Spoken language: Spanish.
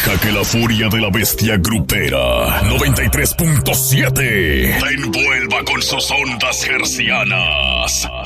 Deja que la furia de la bestia grupera 93.7 te envuelva con sus ondas hercianas.